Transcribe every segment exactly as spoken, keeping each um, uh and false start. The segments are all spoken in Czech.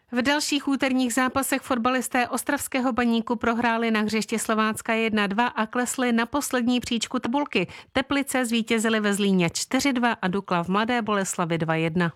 V dalších úterních zápasech fotbalisté ostravského Baníku prohráli na hřišti Slovácka jedna dva a klesli na poslední příčku tabulky. Teplice zvítězili ve Zlíně čtyři dva a Dukla v Mladé Boleslavi dva jedna.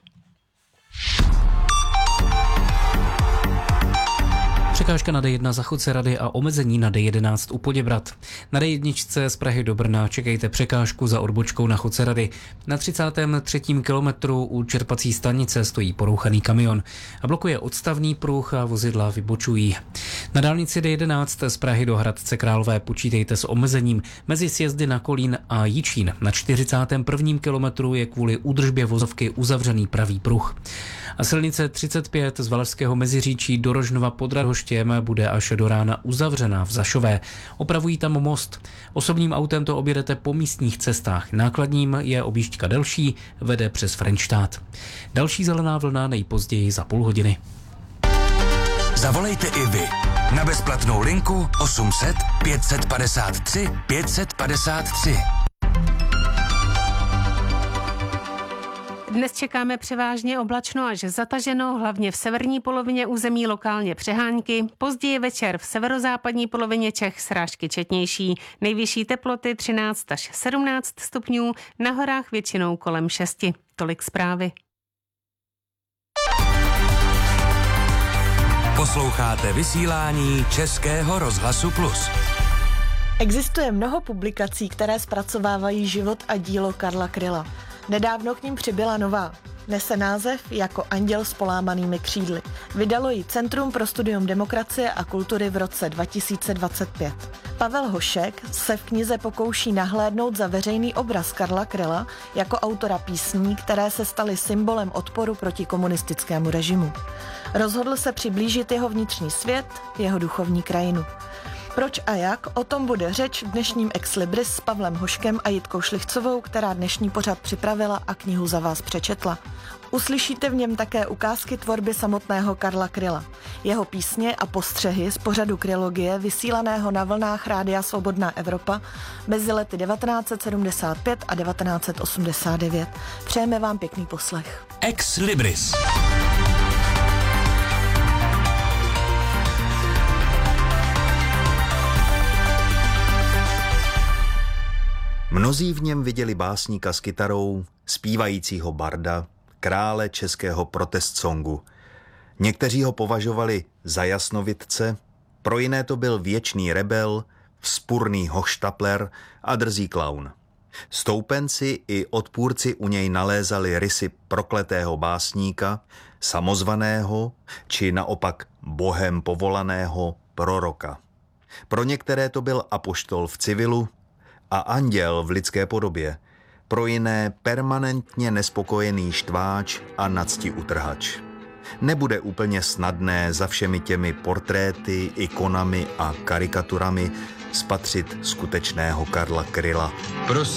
Překážka na D jedna za Chodcerady a omezení na D jedenáct u Poděbrad. Na D jedna z Prahy do Brna čekejte překážku za odbočkou na Chodcerady. Na třicátém třetím kilometru u čerpací stanice stojí porouchaný kamion a blokuje odstavný pruh a vozidla vybočují. Na dálnici D jedenáct z Prahy do Hradce Králové počítejte s omezením mezi sjezdy na Kolín a Jičín. Na čtyřicátém prvním kilometru je kvůli údržbě vozovky uzavřený pravý pruh. A silnice třicet pět z Valašského Meziříčí do Rožnova pod Radhoštěm bude až do rána uzavřená v Zašové. Opravují tam most. Osobním autem to objedete po místních cestách. Nákladním je objížďka delší, vede přes Frenštát. Další zelená vlna nejpozději za půl hodiny. Zavolejte i vy na bezplatnou linku osm set pět padesát tři pět padesát tři. Dnes čekáme převážně oblačno až zataženo, hlavně v severní polovině území lokálně přehánky. Později večer v severozápadní polovině Čech srážky četnější. Nejvyšší teploty třináct až sedmnáct stupňů, na horách většinou kolem šesti. Tolik zprávy. Posloucháte vysílání Českého rozhlasu Plus. Existuje mnoho publikací, které zpracovávají život a dílo Karla Kryla. Nedávno k ním přibyla nová. Nese název Jako anděl s polámanými křídly. Vydalo ji Centrum pro studium demokracie a kultury v roce dva tisíce dvacet pět. Pavel Hošek se v knize pokouší nahlédnout za veřejný obraz Karla Kryla jako autora písní, které se staly symbolem odporu proti komunistickému režimu. Rozhodl se přiblížit jeho vnitřní svět, jeho duchovní krajinu. Proč a jak? O tom bude řeč v dnešním Ex Libris s Pavlem Hoškem a Jitkou Šlichcovou, která dnešní pořad připravila a knihu za vás přečetla. Uslyšíte v něm také ukázky tvorby samotného Karla Kryla. Jeho písně a postřehy z pořadu Krylogie vysílaného na vlnách Rádia Svobodná Evropa mezi lety devatenáct set sedmdesát pět a devatenáct set osmdesát devět. Přejeme vám pěkný poslech. Ex Libris. Mnozí v něm viděli básníka s kytarou, zpívajícího barda, krále českého protest songu. Někteří ho považovali za jasnovidce, pro jiné to byl věčný rebel, vzpurný hochštapler a drzý klaun. Stoupenci i odpůrci u něj nalézali rysy prokletého básníka, samozvaného či naopak bohem povolaného proroka. Pro některé to byl apoštol v civilu a anděl v lidské podobě, pro jiné permanentně nespokojený štváč a nadstiutrhač. Nebude úplně snadné za všemi těmi portréty, ikonami a karikaturami spatřit skutečného Karla Kryla. Prosím.